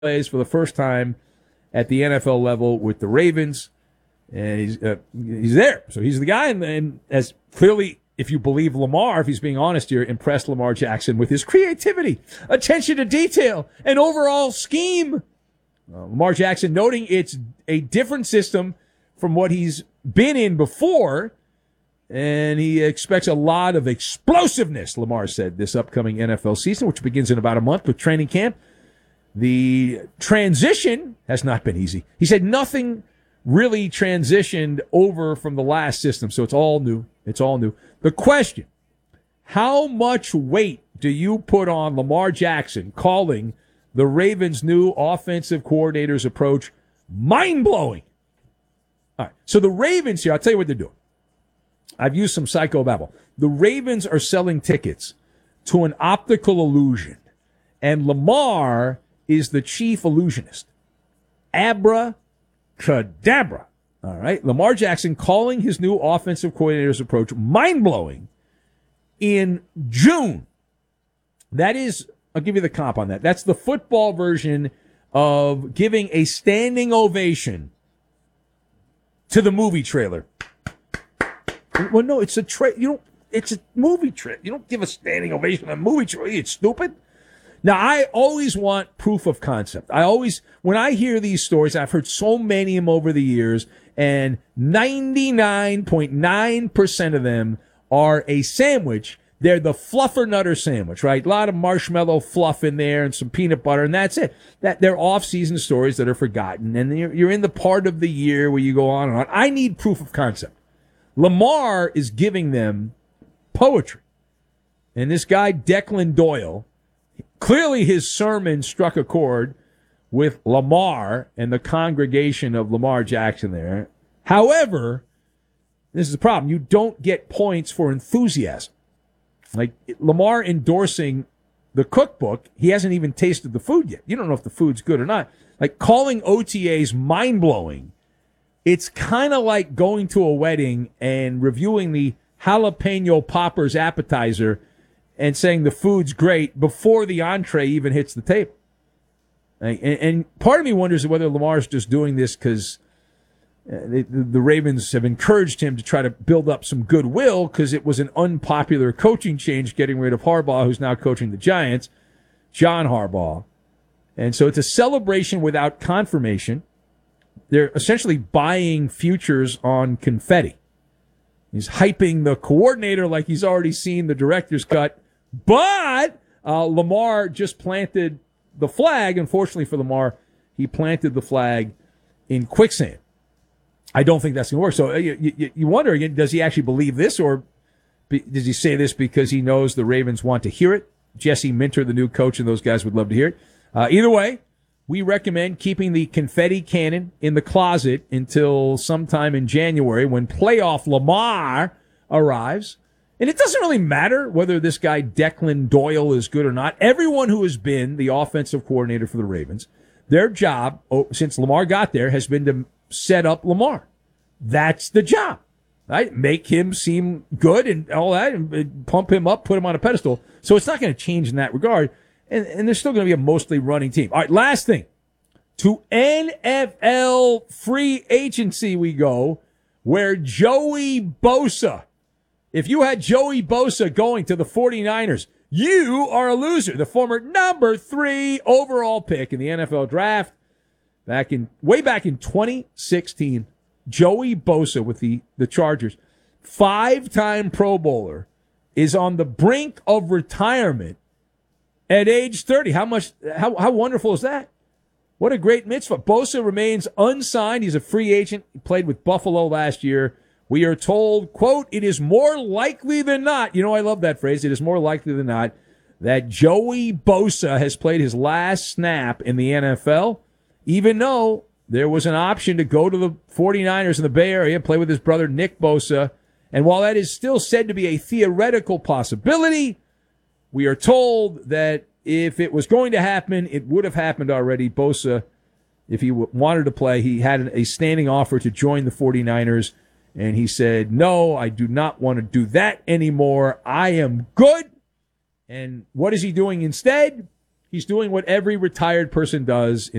plays for the first time at the NFL level with the Ravens, and he's there. So he's the guy, and as clearly, if you believe Lamar, if he's being honest here, impressed Lamar Jackson with his creativity, attention to detail, and overall scheme. Lamar Jackson noting it's a different system from what he's been in before, and he expects a lot of explosiveness, Lamar said, this upcoming NFL season, which begins in about a month with training camp. The transition has not been easy. He said nothing really transitioned over from the last system, so it's all new. It's all new. The question, how much weight do you put on Lamar Jackson calling the Ravens' new offensive coordinator's approach mind-blowing? All right, so the Ravens here, I'll tell you what they're doing. I've used some psychobabble. The Ravens are selling tickets to an optical illusion, and Lamar is the chief illusionist. Abracadabra. All right. Lamar Jackson calling his new offensive coordinator's approach mind-blowing in June. That is, I'll give you the comp on that. That's the football version of giving a standing ovation to the movie trailer. Well, no, it's a it's a movie trailer. You don't give a standing ovation to a movie trailer. It's stupid. Now, I always want proof of concept. When I hear these stories, I've heard so many of them over the years, and 99.9% of them are a sandwich. They're the fluffer nutter sandwich, right? A lot of marshmallow fluff in there and some peanut butter, and that's it. They're off-season stories that are forgotten, and you're in the part of the year where you go on and on. I need proof of concept. Lamar is giving them poetry. And this guy, Declan Doyle, clearly his sermon struck a chord with Lamar and the congregation of Lamar Jackson there. However, this is the problem. You don't get points for enthusiasm. Like Lamar endorsing the cookbook, he hasn't even tasted the food yet. You don't know if the food's good or not. Like calling OTAs mind-blowing, it's kind of like going to a wedding and reviewing the jalapeno poppers appetizer and saying the food's great before the entree even hits the table. And part of me wonders whether Lamar's just doing this because the Ravens have encouraged him to try to build up some goodwill because it was an unpopular coaching change getting rid of Harbaugh, who's now coaching the Giants, John Harbaugh. And so it's a celebration without confirmation. They're essentially buying futures on confetti. He's hyping the coordinator like he's already seen the director's cut. But Lamar just planted the flag. Unfortunately for Lamar, he planted the flag in quicksand. I don't think that's going to work. So you wonder, again, does he actually believe this, or does he say this because he knows the Ravens want to hear it? Jesse Minter, the new coach, and those guys would love to hear it. Either way, we recommend keeping the confetti cannon in the closet until sometime in January when playoff Lamar arrives. And it doesn't really matter whether this guy Declan Doyle is good or not. Everyone who has been the offensive coordinator for the Ravens, their job since Lamar got there has been to set up Lamar. That's the job, right? Make him seem good and all that, and pump him up, put him on a pedestal. So it's not going to change in that regard. And there's still going to be a mostly running team. All right, last thing. To NFL free agency we go, where Joey Bosa, if you had Joey Bosa going to the 49ers, you are a loser. The former number 3 overall pick in the NFL draft way back in 2016, Joey Bosa with the Chargers, 5-time Pro Bowler, is on the brink of retirement at age 30. How wonderful is that? What a great mitzvah. Bosa remains unsigned. He's a free agent. He played with Buffalo last year. We are told, quote, it is more likely than not, I love that phrase, it is more likely than not, that Joey Bosa has played his last snap in the NFL, even though there was an option to go to the 49ers in the Bay Area, play with his brother Nick Bosa. And while that is still said to be a theoretical possibility, we are told that if it was going to happen, it would have happened already. Bosa, if he wanted to play, he had a standing offer to join the 49ers. And he said, no, I do not want to do that anymore. I am good. And what is he doing instead? He's doing what every retired person does